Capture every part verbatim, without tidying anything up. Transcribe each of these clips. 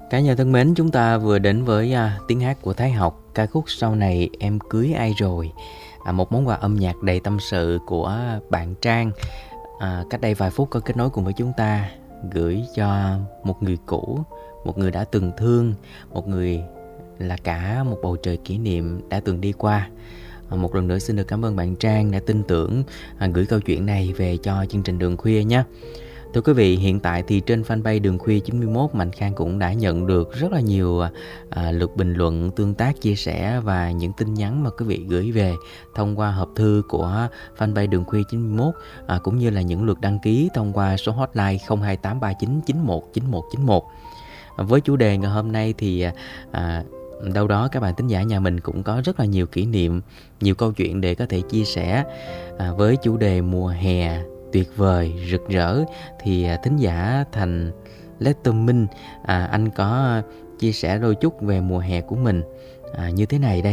Cả nhà thân mến, chúng ta vừa đến với à, tiếng hát của Thái Học, ca khúc Sau Này Em Cưới Ai Rồi, à, một món quà âm nhạc đầy tâm sự của bạn Trang. À, cách đây vài phút có kết nối cùng với chúng ta, gửi cho một người cũ, một người đã từng thương, một người là cả một bầu trời kỷ niệm đã từng đi qua. À, một lần nữa xin được cảm ơn bạn Trang đã tin tưởng à, gửi câu chuyện này về cho chương trình Đường Khuya nhé. Thưa quý vị, hiện tại thì trên fanpage Đường Khuya chín mươi mốt, Mạnh Khang cũng đã nhận được rất là nhiều à, lượt bình luận, tương tác, chia sẻ và những tin nhắn mà quý vị gửi về thông qua hộp thư của fanpage Đường Khuya chín mươi mốt, à, cũng như là những lượt đăng ký thông qua số hotline không hai tám ba chín chín một chín một chín một. À, với chủ đề ngày hôm nay thì à, đâu đó các bạn thính giả nhà mình cũng có rất là nhiều kỷ niệm, nhiều câu chuyện để có thể chia sẻ. À, với chủ đề mùa hè tuyệt vời, rực rỡ thì thính giả Thành Lester Minh, à, anh có chia sẻ đôi chút về mùa hè của mình à, như thế này đây.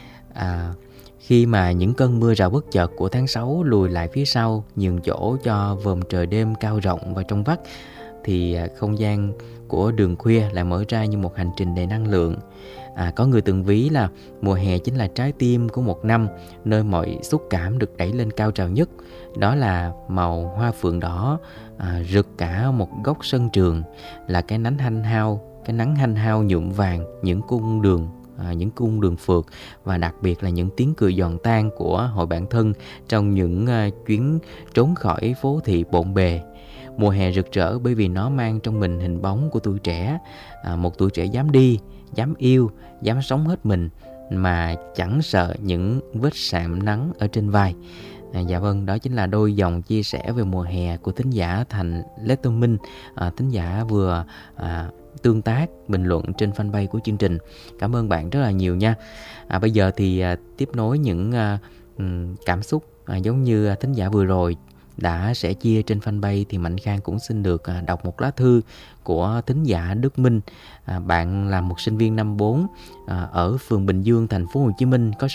À, khi mà những cơn mưa rào bất chợt của tháng sáu lùi lại phía sau, nhường chỗ cho vòm trời đêm cao rộng và trong vắt, thì không gian của Đường Khuya lại mở ra như một hành trình đầy năng lượng. À, có người từng ví là mùa hè chính là trái tim của một năm, nơi mọi xúc cảm được đẩy lên cao trào nhất. Đó là màu hoa phượng đỏ à, rực cả một góc sân trường, là cái nắng hanh hao, cái nắng hanh hao nhuộm vàng những cung đường, à, những cung đường phượt, và đặc biệt là những tiếng cười giòn tan của hội bạn thân trong những à, chuyến trốn khỏi phố thị bộn bề. Mùa hè rực rỡ bởi vì nó mang trong mình hình bóng của tuổi trẻ, à, một tuổi trẻ dám đi, dám yêu, dám sống hết mình mà chẳng sợ những vết sạm nắng ở trên vai. À, dạ vâng, đó chính là đôi dòng chia sẻ về mùa hè của thính giả Thành Lester Minh, à, thính giả vừa à, tương tác, bình luận trên fanpage của chương trình. Cảm ơn bạn rất là nhiều nha. À, bây giờ thì à, tiếp nối những à, cảm xúc à, giống như thính giả vừa rồi đã sẻ chia trên fanpage, thì Mạnh Khang cũng xin được à, đọc một lá thư của thính giả Đức Minh. À, bạn là một sinh viên năm bốn à, ở phường Bình Dương, thành phố Hồ Chí Minh, có